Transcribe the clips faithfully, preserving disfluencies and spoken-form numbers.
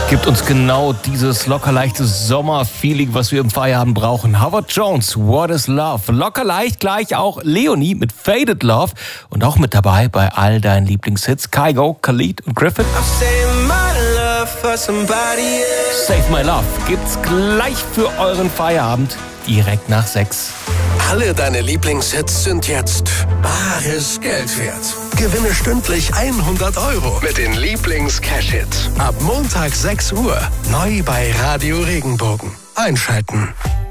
Gibt uns genau dieses locker leichte Sommerfeeling, was wir im Feierabend brauchen. Howard Jones, What is Love? Locker leicht gleich auch Leonie mit Faded Love und auch mit dabei bei all deinen Lieblingshits Kygo, Khalid und Griffin. Save My Love gibt's gleich für euren Feierabend direkt nach sechs. Alle deine Lieblingshits sind jetzt bares Geld wert. Gewinne stündlich hundert Euro mit den Lieblings-Cash-Hits. Ab Montag sechs Uhr. Neu bei Radio Regenbogen. Einschalten.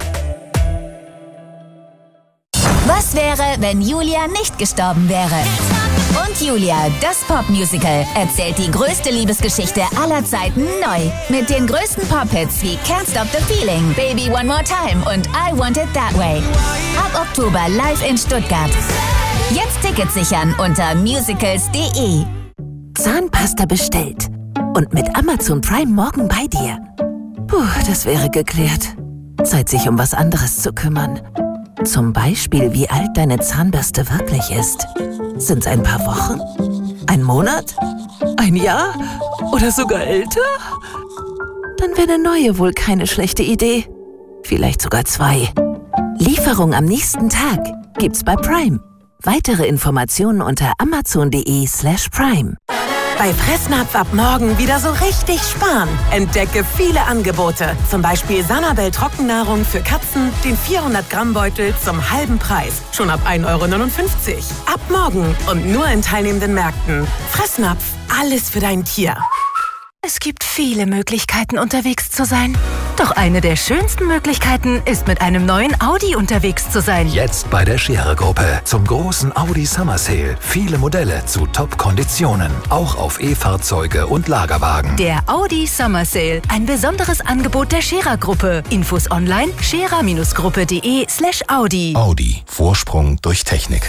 Was wäre, wenn Julia nicht gestorben wäre? Und Julia, das Popmusical, erzählt die größte Liebesgeschichte aller Zeiten neu. Mit den größten Pop-Hits wie Can't Stop the Feeling, Baby One More Time und I Want It That Way. Ab Oktober live in Stuttgart. Jetzt Tickets sichern unter musicals punkt de. Zahnpasta bestellt. Und mit Amazon Prime morgen bei dir. Puh, das wäre geklärt. Zeit, sich um was anderes zu kümmern. Zum Beispiel, wie alt deine Zahnbürste wirklich ist. Sind's ein paar Wochen? Ein Monat? Ein Jahr? Oder sogar älter? Dann wäre eine neue wohl keine schlechte Idee. Vielleicht sogar zwei. Lieferung am nächsten Tag gibt's bei Prime. Weitere Informationen unter amazon punkt de slash prime. Bei Fressnapf ab morgen wieder so richtig sparen. Entdecke viele Angebote. Zum Beispiel Sanabel Trockennahrung für Katzen, den vierhundert Gramm Beutel zum halben Preis. Schon ab ein Euro neunundfünfzig. Ab morgen und nur in teilnehmenden Märkten. Fressnapf, alles für dein Tier. Es gibt viele Möglichkeiten, unterwegs zu sein. Doch eine der schönsten Möglichkeiten ist, mit einem neuen Audi unterwegs zu sein. Jetzt bei der Scherer-Gruppe zum großen Audi Summer Sale. Viele Modelle zu Top-Konditionen. Auch auf E-Fahrzeuge und Lagerwagen. Der Audi Summer Sale. Ein besonderes Angebot der Scherer-Gruppe. Infos online scherer-gruppe.de slash Audi. Audi. Vorsprung durch Technik.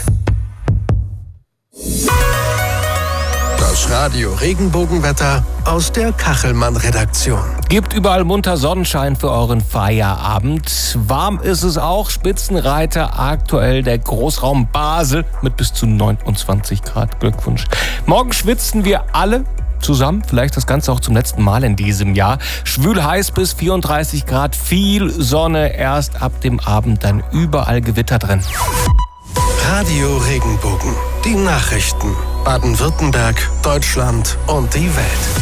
Das Radio Regenbogenwetter aus der Kachelmann-Redaktion. Gibt überall munter Sonnenschein für euren Feierabend. Warm ist es auch. Spitzenreiter aktuell der Großraum Basel mit bis zu neunundzwanzig Grad. Glückwunsch. Morgen schwitzen wir alle zusammen, vielleicht das Ganze auch zum letzten Mal in diesem Jahr. Schwül heiß bis vierunddreißig Grad, viel Sonne, erst ab dem Abend dann überall Gewitter drin. Radio Regenbogen, die Nachrichten. Baden-Württemberg, Deutschland und die Welt.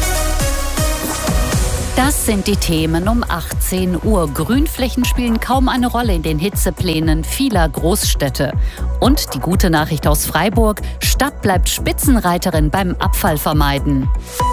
Das sind die Themen um achtzehn Uhr. Grünflächen spielen kaum eine Rolle in den Hitzeplänen vieler Großstädte. Und die gute Nachricht aus Freiburg: Stadt bleibt Spitzenreiterin beim Abfallvermeiden.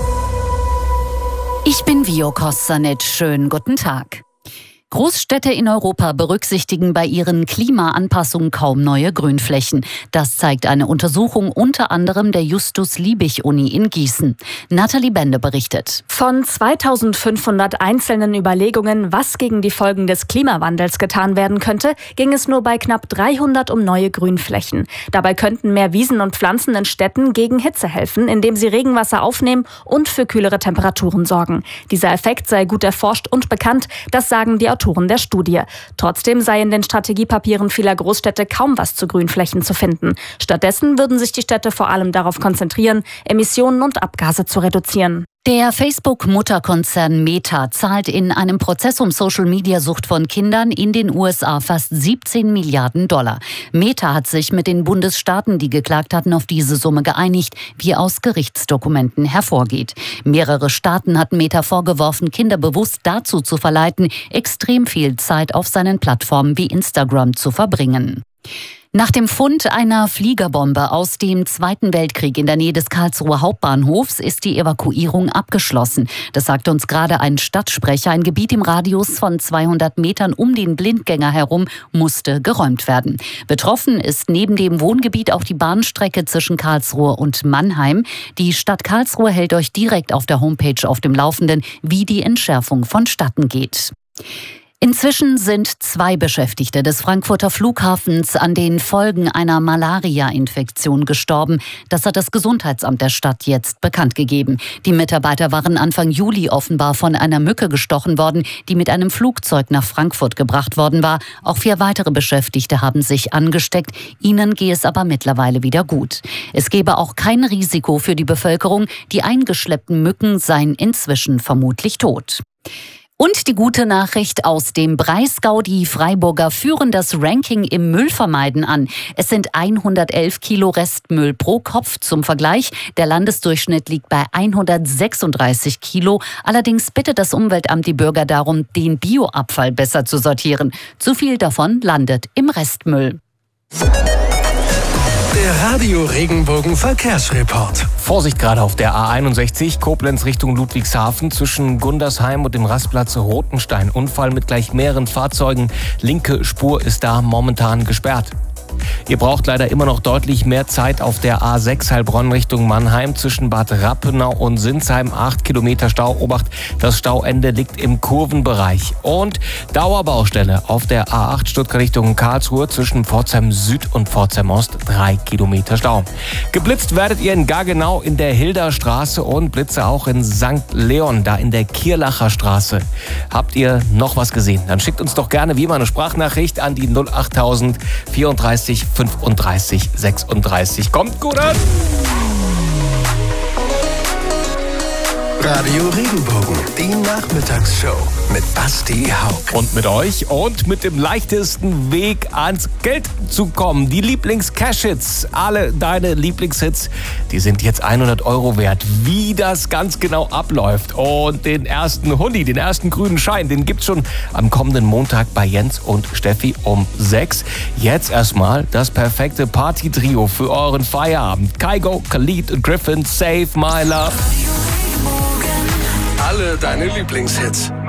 Ich bin Vio Kossanec. Schönen guten Tag. Großstädte in Europa berücksichtigen bei ihren Klimaanpassungen kaum neue Grünflächen. Das zeigt eine Untersuchung unter anderem der Justus-Liebig-Uni in Gießen. Nathalie Bende berichtet. Von zweitausendfünfhundert einzelnen Überlegungen, was gegen die Folgen des Klimawandels getan werden könnte, ging es nur bei knapp dreihundert um neue Grünflächen. Dabei könnten mehr Wiesen und Pflanzen in Städten gegen Hitze helfen, indem sie Regenwasser aufnehmen und für kühlere Temperaturen sorgen. Dieser Effekt sei gut erforscht und bekannt, das sagen die Autoren der Studie. Trotzdem sei in den Strategiepapieren vieler Großstädte kaum was zu Grünflächen zu finden. Stattdessen würden sich die Städte vor allem darauf konzentrieren, Emissionen und Abgase zu reduzieren. Der Facebook-Mutterkonzern Meta zahlt in einem Prozess um Social-Media-Sucht von Kindern in den U S A fast siebzehn Milliarden Dollar. Meta hat sich mit den Bundesstaaten, die geklagt hatten, auf diese Summe geeinigt, wie aus Gerichtsdokumenten hervorgeht. Mehrere Staaten hatten Meta vorgeworfen, Kinder bewusst dazu zu verleiten, extrem viel Zeit auf seinen Plattformen wie Instagram zu verbringen. Nach dem Fund einer Fliegerbombe aus dem Zweiten Weltkrieg in der Nähe des Karlsruher Hauptbahnhofs ist die Evakuierung abgeschlossen. Das sagt uns gerade ein Stadtsprecher. Ein Gebiet im Radius von zweihundert Metern um den Blindgänger herum musste geräumt werden. Betroffen ist neben dem Wohngebiet auch die Bahnstrecke zwischen Karlsruhe und Mannheim. Die Stadt Karlsruhe hält euch direkt auf der Homepage auf dem Laufenden, wie die Entschärfung vonstatten geht. Inzwischen sind zwei Beschäftigte des Frankfurter Flughafens an den Folgen einer Malaria-Infektion gestorben. Das hat das Gesundheitsamt der Stadt jetzt bekannt gegeben. Die Mitarbeiter waren Anfang Juli offenbar von einer Mücke gestochen worden, die mit einem Flugzeug nach Frankfurt gebracht worden war. Auch vier weitere Beschäftigte haben sich angesteckt. Ihnen gehe es aber mittlerweile wieder gut. Es gebe auch kein Risiko für die Bevölkerung. Die eingeschleppten Mücken seien inzwischen vermutlich tot. Und die gute Nachricht aus dem Breisgau: Die Freiburger führen das Ranking im Müllvermeiden an. Es sind hundertelf Kilo Restmüll pro Kopf zum Vergleich. Der Landesdurchschnitt liegt bei hundertsechsunddreißig Kilo. Allerdings bittet das Umweltamt die Bürger darum, den Bioabfall besser zu sortieren. Zu viel davon landet im Restmüll. Der Radio Regenbogen Verkehrsreport. Vorsicht gerade auf der A einundsechzig, Koblenz Richtung Ludwigshafen, zwischen Gundersheim und dem Rastplatz Rotenstein. Unfall mit gleich mehreren Fahrzeugen. Linke Spur ist da momentan gesperrt. Ihr braucht leider immer noch deutlich mehr Zeit auf der A sechs Heilbronn Richtung Mannheim zwischen Bad Rappenau und Sinsheim. Acht Kilometer Stau. Obacht, das Stauende liegt im Kurvenbereich. Und Dauerbaustelle auf der A acht Stuttgart Richtung Karlsruhe zwischen Pforzheim Süd und Pforzheim Ost. Drei Kilometer Stau. Geblitzt werdet ihr in Gargenau in der Hilderstraße und Blitze auch in Sankt Leon, da in der Kierlacher Straße. Habt ihr noch was gesehen? Dann schickt uns doch gerne wie immer eine Sprachnachricht an die null achttausend vierunddreißig fünfunddreißig sechsunddreißig. Kommt gut an! Radio Regenbogen, die Nachmittagsshow mit Basti Hauck. Und mit euch und mit dem leichtesten Weg ans Geld zu kommen. Die Lieblings-Cash-Hits, alle deine Lieblingshits, die sind jetzt hundert Euro wert. Wie das ganz genau abläuft und den ersten Hundi, den ersten grünen Schein, den gibt's schon am kommenden Montag bei Jens und Steffi um sechs. Jetzt erstmal das perfekte Party-Trio für euren Feierabend. Kygo, Khalid und Griffin, Save My Love. Alle deine Lieblingshits.